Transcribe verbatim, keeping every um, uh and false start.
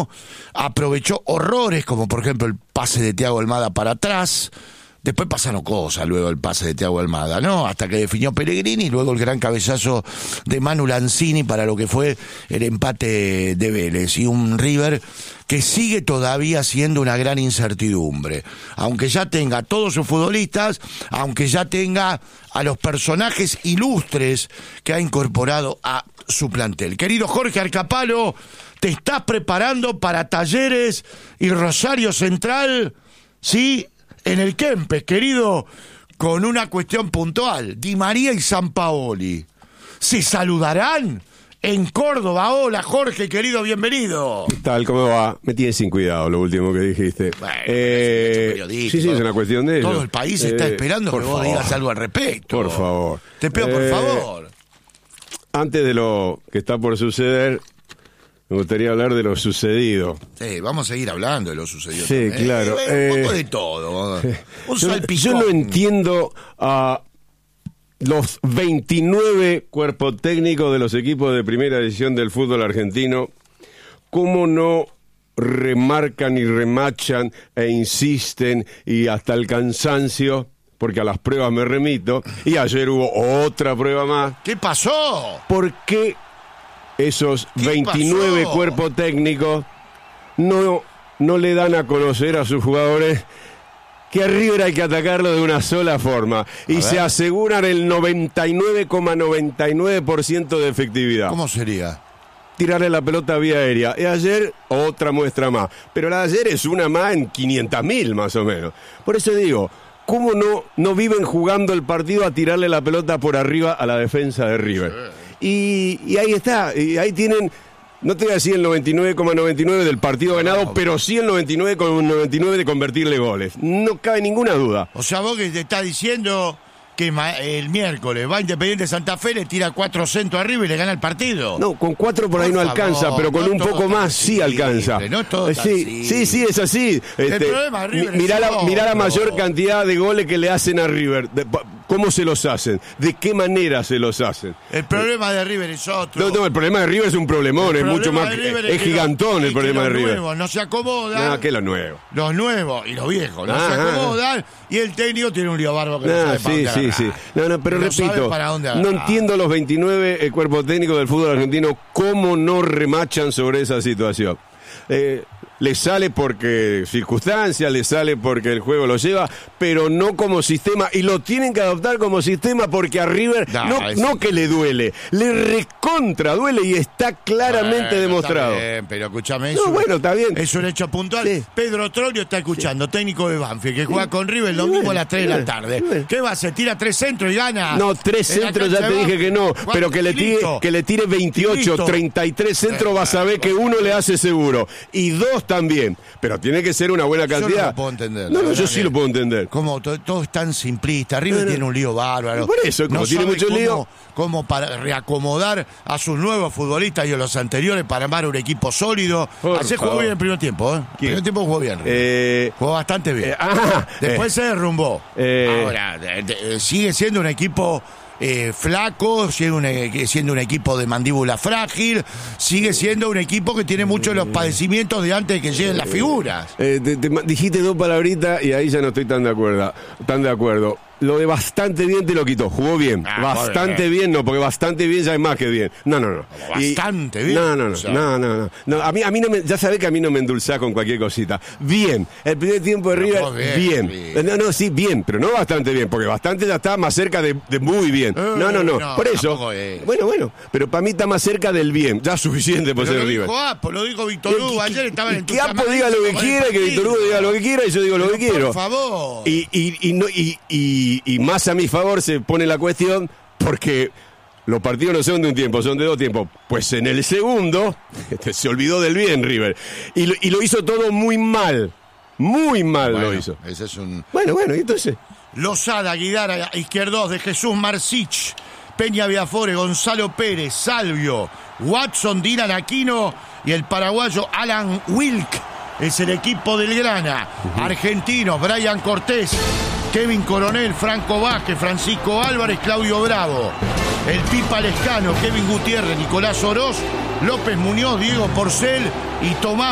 no aprovechó horrores, como por ejemplo el pase de Thiago Almada para atrás. Después pasaron cosas luego el pase de Thiago Almada, ¿no? Hasta que definió Pellegrini, y luego el gran cabezazo de Manu Lanzini para lo que fue el empate de Vélez. Y un River que sigue todavía siendo una gran incertidumbre. Aunque ya tenga a todos sus futbolistas, aunque ya tenga a los personajes ilustres que ha incorporado a su plantel. Querido Jorge Arcapalo, ¿te estás preparando para Talleres y Rosario Central? Sí, en el Kempes, querido, con una cuestión puntual. Di María y Sampaoli, ¿se saludarán en Córdoba? Hola, Jorge, querido, bienvenido. ¿Qué tal? ¿Cómo va? Me tienes sin cuidado lo último que dijiste. Bueno, eh, es sí, sí, es una cuestión de ello. Todo el país está eh, esperando que vos favor. digas algo al respecto. Por favor. Te pido, por eh, favor. Antes de lo que está por suceder, me gustaría hablar de lo sucedido. Sí, vamos a seguir hablando de lo sucedido. Sí, también. claro. Eh, un poco eh, de todo. Un yo, salpicón. yo no entiendo a los veintinueve cuerpos técnicos de los equipos de primera división del fútbol argentino, cómo no remarcan y remachan e insisten y hasta el cansancio, porque a las pruebas me remito, y ayer hubo otra prueba más. ¿Qué pasó? ¿Por qué esos veintinueve pasó? cuerpos técnicos no, no le dan a conocer a sus jugadores que a River hay que atacarlo de una sola forma y ver. se aseguran el noventa y nueve coma noventa y nueve por ciento de efectividad? ¿Cómo sería? Tirarle la pelota vía aérea. Y ayer otra muestra más, pero la de ayer es una más en quinientos mil más o menos. Por eso digo, ¿cómo no, no viven jugando el partido a tirarle la pelota por arriba a la defensa de River? Y, y ahí está, y ahí tienen, no te voy a decir el noventa y nueve coma noventa y nueve del partido ganado, no, pero sí el noventa y nueve coma noventa y nueve de convertirle goles. No cabe ninguna duda. O sea, vos que te estás diciendo que el miércoles va Independiente Santa Fe, le tira cuatro centros arriba y le gana el partido. No, con cuatro por, por ahí no favor, alcanza, pero con no un poco más sí alcanza. No todo sí, sí, sí, es así. El este, problema de River mirá, es la, otro. mirá la mayor cantidad de goles que le hacen a River. De, ¿Cómo se los hacen? ¿De qué manera se los hacen? El problema de River es otro. No, no, el problema de River es un problemón, es mucho más. Es, es gigantón lo, el problema de River. Los nuevos no se acomodan. No, que los nuevos. Los nuevos y los viejos no ah, se acomodan. Y el técnico tiene un lío bárbaro que no, no sabe para sí, dónde sí, agarrar. sí. No, no, pero no repito, para dónde no entiendo los veintinueve eh, cuerpos técnicos del fútbol argentino cómo no remachan sobre esa situación. Eh, le sale porque circunstancias, le sale porque el juego lo lleva, pero no como sistema, y lo tienen que adoptar como sistema porque a River no, no, es... no que le duele, le recontra duele y está claramente bueno, demostrado. Está bien, pero escúchame, no, eso, bueno, está bien. Es un hecho puntual. Sí. Pedro Troglio está escuchando, sí. Técnico de Banfield, que juega con River el domingo bueno, a las tres de la tarde. Bueno. ¿Qué va? ¿Se tira tres centros y gana? No, tres centros ya te dije que no, pero que le tire, que le tire veintiocho, treinta y tres centros, vas a ver que uno le hace seguro. Y dos también. Pero tiene que ser una buena cantidad. Yo no lo puedo entender. No, no, yo sí lo puedo entender. Como todo, todo es tan simplista. River no, no. tiene un lío bárbaro. Por eso, como no tiene mucho cómo, lío. Cómo para reacomodar a sus nuevos futbolistas y a los anteriores para armar un equipo sólido. Ayer jugó bien el primer tiempo, ¿eh? El primer tiempo jugó bien. Eh, jugó bastante bien. Eh, ah, Después eh, se derrumbó. Eh, Ahora, de, de, sigue siendo un equipo. Eh, flaco, sigue un, eh, siendo un equipo de mandíbula frágil, sigue siendo un equipo que tiene muchos de los padecimientos de antes de que lleguen las figuras. Eh, te, te, dijiste dos palabritas y ahí ya no estoy tan de acuerdo. Tan de acuerdo. Lo de bastante bien te lo quitó, jugó bien. Ah, bastante bien. bien, no, porque bastante bien ya es más que bien. No, no, no. Bastante y, bien. No, no, no, o sea. no, no, no, no. A mí, a mí no me, ya sabés que a mí no me endulzás con cualquier cosita. Bien. El primer tiempo de River, bien, bien. bien. No, no, sí, bien, pero no bastante bien, porque bastante ya está más cerca de, de muy bien. Eh, no, no, no, no. Por eso. Bueno, bueno, pero para mí está más cerca del bien. Ya suficiente por pero ser lo River. Dijo Apo, lo dijo Víctor Hugo, ayer estaba en el Que Apo diga lo que quiera, que Víctor Hugo diga lo que quiera y yo digo lo pero que quiero. Por favor. Y, y, y, no, y, y, y más a mi favor se pone la cuestión porque los partidos no son de un tiempo, son de dos tiempos. Pues en el segundo este, se olvidó del bien River y lo, y lo hizo todo muy mal, muy mal bueno, lo hizo. Ese es un... Bueno, bueno, y entonces Lozada, Guidara, Izquierdos, de Jesús Marcich, Peña Viafore, Gonzalo Pérez, Salvio, Watson, Dylan Aquino y el paraguayo Alan Wilk. Es el equipo del Grana. Uh-huh. Argentinos, Brian Cortés, Kevin Coronel, Franco Vázquez, Francisco Álvarez, Claudio Bravo. El Pipa Lescano, Kevin Gutiérrez, Nicolás Oroz, López Muñoz, Diego Porcel y Tomás